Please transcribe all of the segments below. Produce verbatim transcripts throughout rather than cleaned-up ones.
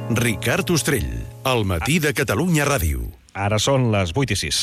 Ricard Ostrell, al matí de Catalunya Ràdio. Ara són les vuit i sis.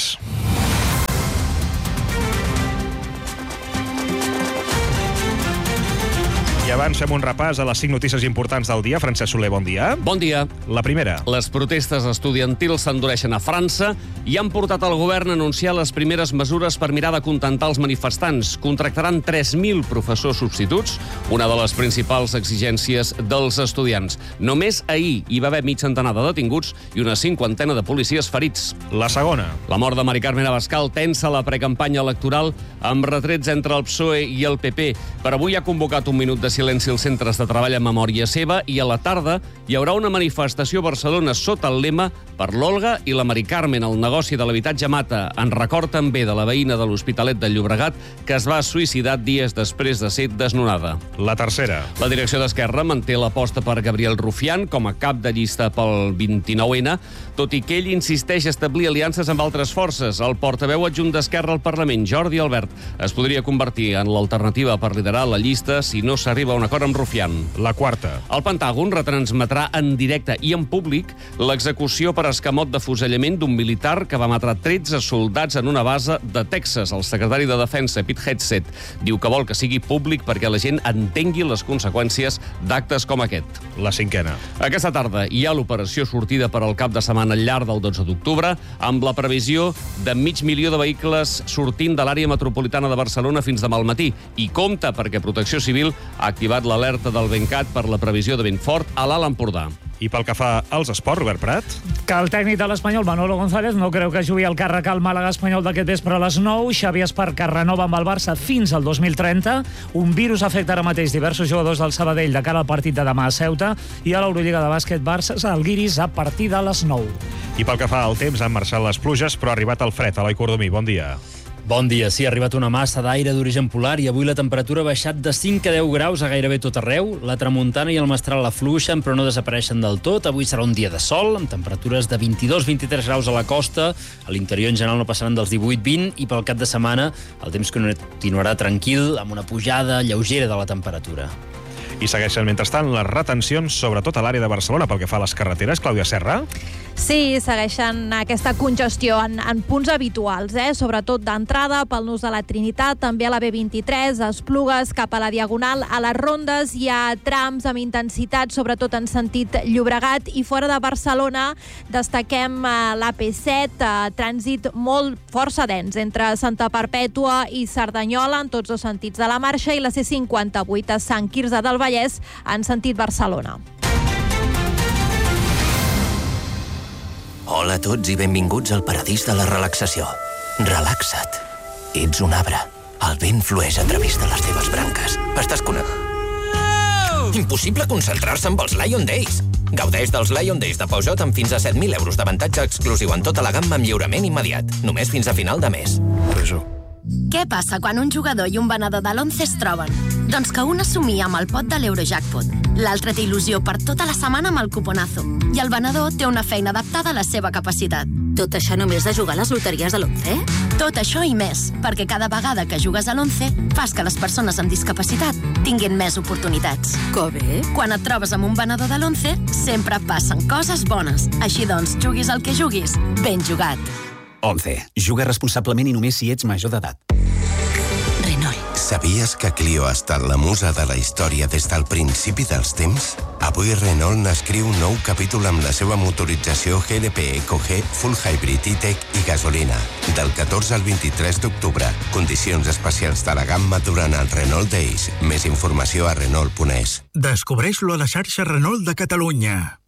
I abans fem un repàs a les cinc notícies importants del dia. Francesc Soler, bon dia. Bon dia. La primera. Les protestes estudiantils s'endureixen a França i han portat el govern a anunciar les primeres mesures per mirar de contentar els manifestants. Contractaran tres mil professors substituts, una de les principals exigències dels estudiants. Només ahir hi va haver mig centenar de detinguts i una cinquantena de policies ferits. La segona. La mort de Mari Carmen Abascal tensa la precampanya electoral amb retrets entre el P S O E i el P P. Per avui ha convocat un minut de silenci als centres de treball en memòria seva i a la tarda hi haurà una manifestació a Barcelona sota el lema per l'Olga i la Mari Carmen, el negoci de l'habitatge mata. En record també de la veïna de l'Hospitalet de Llobregat que es va suïcidar dies després de ser desnonada. La tercera. La direcció d'Esquerra manté l'aposta per Gabriel Rufián com a cap de llista pel vint-i-nou ena, tot i que ell insisteix a establir aliances amb altres forces. El portaveu adjunt d'Esquerra al Parlament, Jordi Albert, es podria convertir en l'alternativa per liderar la llista si no s'arriba a un acord amb Rufián. La quarta. El Pentàgon retransmetrà en directe i en públic l'execució per escamot de fusellament d'un militar que va matar tretze soldats en una base de Texas. El secretari de Defensa, Pete Hegseth, diu que vol que sigui públic perquè la gent entengui les conseqüències d'actes com aquest. La cinquena. Aquesta tarda hi ha l'operació sortida per al cap de setmana llarg del dotze d'octubre, amb la previsió de mig milió de vehicles sortint de l'àrea metropolitana de Barcelona fins demà al matí. I compta perquè Protecció Civil ha activat l'alerta del Bencat per la previsió de vent fort a l'Alt Empordà. I pel que fa als esports, Robert Prat? Que el tècnic de l'Espanyol, Manolo González, no creu que jugui al càrrec al Màlaga espanyol d'aquest vespre a les nou. Xavi Esparca renova amb el Barça fins al dos mil trenta. Un virus afecta ara mateix diversos jugadors del Sabadell de cara al partit de demà a Ceuta. I a l'Eurolliga de bàsquet, Barça Žalgiris a partir de les nou. I pel que fa al temps, han marxat les pluges, però ha arribat el fred. Eloi Cordomí, bon dia. Bon dia. Sí, ha arribat una massa d'aire d'origen polar i avui la temperatura ha baixat de cinc a deu graus a gairebé tot arreu. La tramuntana i el mestral afluixen, però no desapareixen del tot. Avui serà un dia de sol, amb temperatures de vint-i-dos a vint-i-tres graus a la costa. A l'interior, en general, no passaran dels divuit a vint, i pel cap de setmana el temps continuarà tranquil, amb una pujada lleugera de la temperatura. I segueixen, mentrestant, les retencions, sobretot a l'àrea de Barcelona, pel que fa a les carreteres. Clàudia Serra? Sí, segueixen aquesta congestió en, en punts habituals, eh? Sobretot d'entrada pel nus de la Trinitat, també a la be vint-i-tres, a Esplugues, cap a la Diagonal, a les rondes hi ha trams amb intensitat, sobretot en sentit Llobregat, i fora de Barcelona destaquem l'A P set, eh, trànsit molt força dens entre Santa Perpètua i Cerdanyola en tots dos sentits de la marxa, i la C cinquanta-vuit a Sant Quirze del Vallès en sentit Barcelona. Hola a tots i benvinguts al paradís de la relaxació. Relaxa't. Ets un arbre. El vent flueix a través de les teves branques. Estàs connectat. Impossible concentrar-se amb els Lion Days. Gaudeix dels Lion Days de Peugeot amb fins a set mil euros d'avantatge exclusiu en tota la gamma amb lliurament immediat. Només fins a final de mes. Peugeot. Què passa quan un jugador i un venedor de l'onze es troben? Doncs que un assumia amb el pot de l'Eurojackpot, l'altre té il·lusió per tota la setmana amb el cuponazo, i el venedor té una feina adaptada a la seva capacitat. Tot això només de jugar a les loteries de l'onze? Tot això i més, perquè cada vegada que jugues a l'onze fas que les persones amb discapacitat tinguin més oportunitats. Que bé! Quan et trobes amb un venedor de l'onze, sempre passen coses bones. Així doncs, juguis el que juguis, ben jugat. onze. Juga responsablement i només si ets major d'edat. Renault. Sabies que Clio ha estat la musa de la història des del principi dels temps? Avui Renault n'escriu un nou capítol amb la seva motorització G L P Eco G, Full Hybrid E-Tech i gasolina. Del catorze al vint-i-tres d'octubre. Condicions especials de la gamma durant el Renault Days. Més informació a Renault punt es. Descobreix-lo a la xarxa Renault de Catalunya.